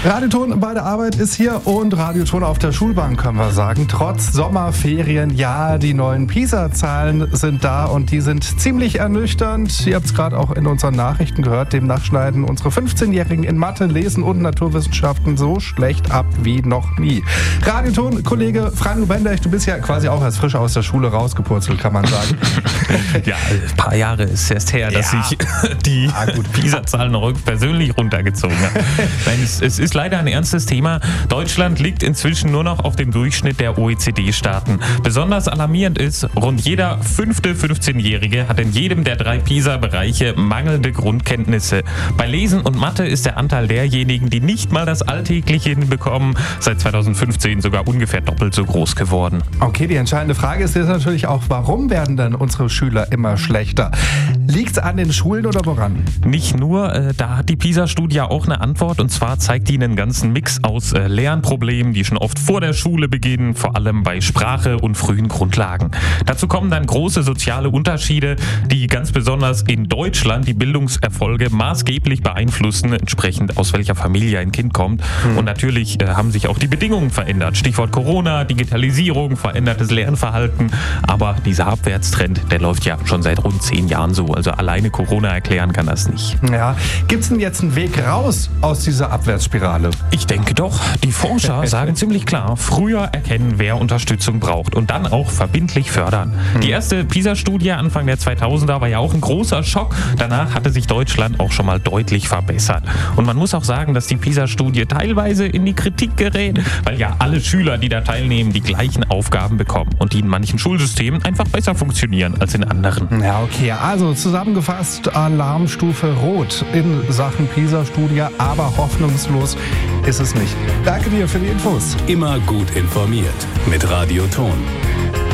Radioton bei der Arbeit ist hier und Radioton auf der Schulbank, können wir sagen. Trotz Sommerferien, ja, die neuen PISA-Zahlen sind da und die sind ziemlich ernüchternd. Ihr habt es gerade auch in unseren Nachrichten gehört. Demnach schneiden unsere 15-Jährigen in Mathe, Lesen und Naturwissenschaften so schlecht ab wie noch nie. Radioton-Kollege Franjo Bendech, du bist ja quasi auch erst frisch aus der Schule rausgepurzelt, kann man sagen. Ja, ein paar Jahre ist erst her, dass ich die PISA-Zahlen noch persönlich runtergezogen habe. Nein, es ist leider ein ernstes Thema. Deutschland liegt inzwischen nur noch auf dem Durchschnitt der OECD-Staaten. Besonders alarmierend ist, rund jeder 15-Jährige hat in jedem der 3 PISA-Bereiche mangelnde Grundkenntnisse. Bei Lesen und Mathe ist der Anteil derjenigen, die nicht mal das Alltägliche hinbekommen, seit 2015 sogar ungefähr doppelt so groß geworden. Okay, die entscheidende Frage ist jetzt natürlich auch, warum werden denn unsere Schüler immer schlechter? Liegt es an den Schulen oder woran? Nicht nur, da hat die PISA-Studie auch eine Antwort, und zwar zeigt die einen ganzen Mix aus Lernproblemen, die schon oft vor der Schule beginnen, vor allem bei Sprache und frühen Grundlagen. Dazu kommen dann große soziale Unterschiede, die ganz besonders in Deutschland die Bildungserfolge maßgeblich beeinflussen, entsprechend aus welcher Familie ein Kind kommt. Und natürlich haben sich auch die Bedingungen verändert. Stichwort Corona, Digitalisierung, verändertes Lernverhalten. Aber dieser Abwärtstrend, der läuft ja schon seit rund 10 Jahren so. Also alleine Corona erklären kann das nicht. Ja, gibt es denn jetzt einen Weg raus aus dieser Abwärtsspirale? Ich denke doch. Die Forscher sagen ziemlich klar, früher erkennen, wer Unterstützung braucht und dann auch verbindlich fördern. Die erste PISA-Studie Anfang der 2000er war ja auch ein großer Schock. Danach hatte sich Deutschland auch schon mal deutlich verbessert. Und man muss auch sagen, dass die PISA-Studie teilweise in die Kritik gerät, weil ja alle Schüler, die da teilnehmen, die gleichen Aufgaben bekommen und die in manchen Schulsystemen einfach besser funktionieren als in anderen. Ja, okay. Also zusammengefasst, Alarmstufe Rot in Sachen PISA-Studie, aber hoffnungslos ist es nicht. Danke dir für die Infos. Immer gut informiert mit Radioton.